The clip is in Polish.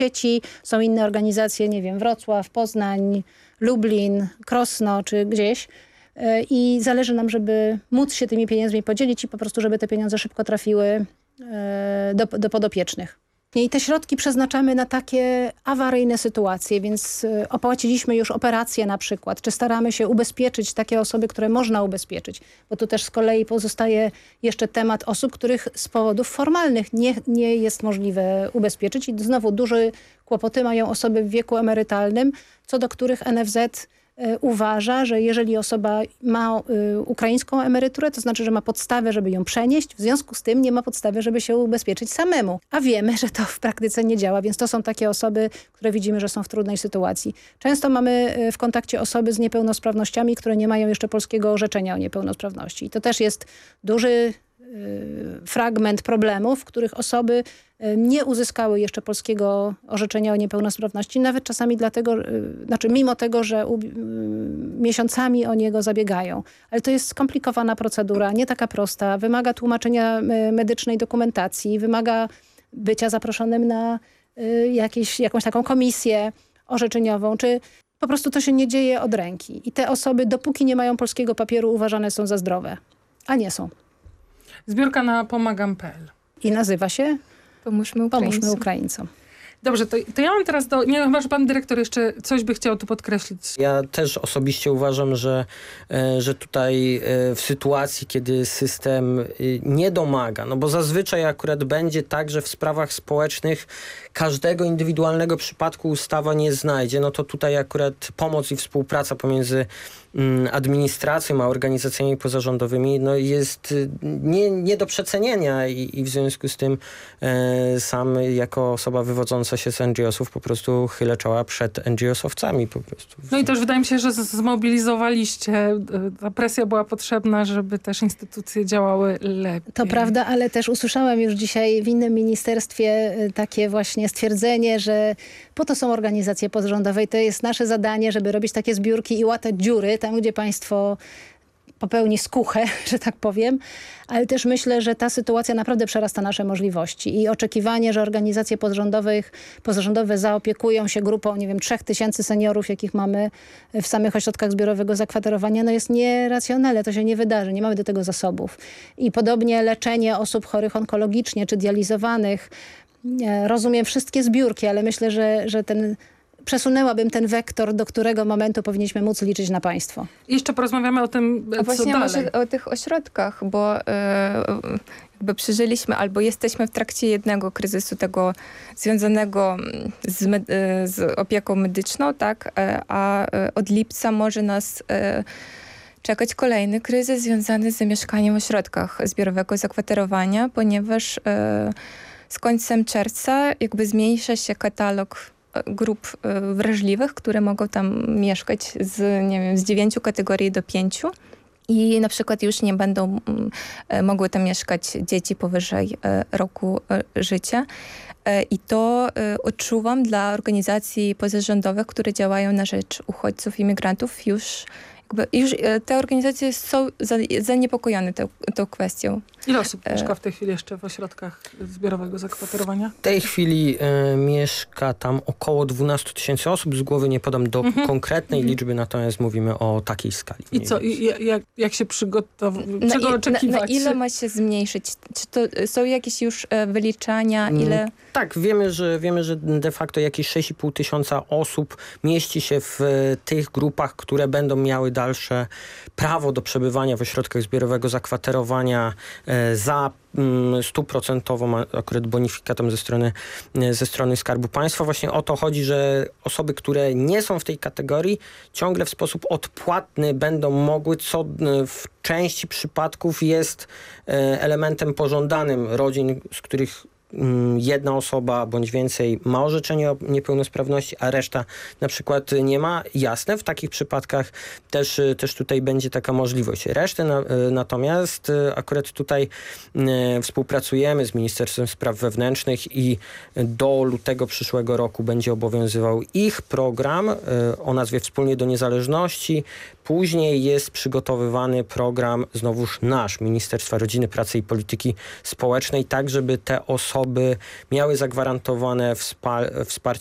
sieci, są inne organizacje, nie wiem, Wrocław, Poznań, Lublin, Krosno czy gdzieś. I zależy nam, żeby móc się tymi pieniędzmi podzielić i po prostu, żeby te pieniądze szybko trafiły do podopiecznych. I te środki przeznaczamy na takie awaryjne sytuacje, więc opłaciliśmy już operacje na przykład, czy staramy się ubezpieczyć takie osoby, które można ubezpieczyć, bo tu też z kolei pozostaje jeszcze temat osób, których z powodów formalnych nie jest możliwe ubezpieczyć i znowu duże kłopoty mają osoby w wieku emerytalnym, co do których NFZ uważa, że jeżeli osoba ma ukraińską emeryturę, to znaczy, że ma podstawę, żeby ją przenieść. W związku z tym nie ma podstawy, żeby się ubezpieczyć samemu. A wiemy, że to w praktyce nie działa, więc to są takie osoby, które widzimy, że są w trudnej sytuacji. Często mamy w kontakcie osoby z niepełnosprawnościami, które nie mają jeszcze polskiego orzeczenia o niepełnosprawności. I to też jest duży fragment problemów, w których osoby nie uzyskały jeszcze polskiego orzeczenia o niepełnosprawności, nawet czasami dlatego, mimo tego, że miesiącami o niego zabiegają. Ale to jest skomplikowana procedura, nie taka prosta, wymaga tłumaczenia medycznej dokumentacji, wymaga bycia zaproszonym na jakąś taką komisję orzeczeniową, czy po prostu to się nie dzieje od ręki. I te osoby, dopóki nie mają polskiego papieru, uważane są za zdrowe, a nie są. Zbiórka na pomagam.pl. I nazywa się Pomóżmy Ukraińcom. Dobrze, to ja mam teraz nie wiem, chyba, że pan dyrektor jeszcze coś by chciał tu podkreślić. Ja też osobiście uważam, że tutaj w sytuacji, kiedy system nie domaga, no bo zazwyczaj akurat będzie tak, że w sprawach społecznych każdego indywidualnego przypadku ustawa nie znajdzie, no to tutaj akurat pomoc i współpraca pomiędzy administracją a organizacjami pozarządowymi no jest nie do przecenienia i w związku z tym sam jako osoba wywodząca się z NGO-sów po prostu chylę czoła przed NGO-sowcami po prostu. No i też wydaje mi się, że zmobilizowaliście. Ta presja była potrzebna, żeby też instytucje działały lepiej. To prawda, ale też usłyszałam już dzisiaj w innym ministerstwie takie właśnie stwierdzenie, że po to są organizacje pozarządowe i to jest nasze zadanie, żeby robić takie zbiórki i łatać dziury tam, gdzie państwo popełni skuchę, że tak powiem, ale też myślę, że ta sytuacja naprawdę przerasta nasze możliwości i oczekiwanie, że organizacje pozarządowe zaopiekują się grupą, nie wiem, 3000 seniorów, jakich mamy w samych ośrodkach zbiorowego zakwaterowania, no jest nieracjonalne, to się nie wydarzy, nie mamy do tego zasobów. I podobnie leczenie osób chorych onkologicznie czy dializowanych. Rozumiem wszystkie zbiórki, ale myślę, że przesunęłabym ten wektor, do którego momentu powinniśmy móc liczyć na państwo. Jeszcze porozmawiamy o tym, co właśnie dalej. może o tych ośrodkach, bo jakby przeżyliśmy albo jesteśmy w trakcie jednego kryzysu tego związanego z opieką medyczną, tak, a od lipca może nas czekać kolejny kryzys związany z zamieszkaniem w ośrodkach zbiorowego zakwaterowania, ponieważ z końcem czerwca jakby zmniejsza się katalog grup wrażliwych, które mogą tam mieszkać z 9 kategorii do 5. I na przykład już nie będą mogły tam mieszkać dzieci powyżej roku życia. I to odczuwam dla organizacji pozarządowych, które działają na rzecz uchodźców, imigrantów. Już te organizacje są zaniepokojone tą kwestią. Ile osób mieszka w tej chwili jeszcze w ośrodkach zbiorowego zakwaterowania? W tej chwili mieszka tam około 12 000 osób. Z głowy nie podam do konkretnej liczby, natomiast mówimy o takiej skali. I co? Jak się czego oczekiwać? Na ile ma się zmniejszyć? Czy to są jakieś już wyliczania? Ile? Tak, wiemy, że de facto jakieś 6,5 tysiąca osób mieści się w tych grupach, które będą miały dalsze prawo do przebywania w ośrodkach zbiorowego zakwaterowania za 100% akurat bonifikatą ze strony Skarbu Państwa. Właśnie o to chodzi, że osoby, które nie są w tej kategorii, ciągle w sposób odpłatny będą mogły, co w części przypadków jest elementem pożądanym rodzin, z których jedna osoba bądź więcej ma orzeczenie o niepełnosprawności, a reszta na przykład nie ma. Jasne, w takich przypadkach też tutaj będzie taka możliwość. Resztę natomiast akurat tutaj współpracujemy z Ministerstwem Spraw Wewnętrznych i do lutego przyszłego roku będzie obowiązywał ich program o nazwie Wspólnie do Niezależności, Później jest przygotowywany program, znowuż nasz, Ministerstwa Rodziny, Pracy i Polityki Społecznej, tak żeby te osoby miały zagwarantowane wsparcie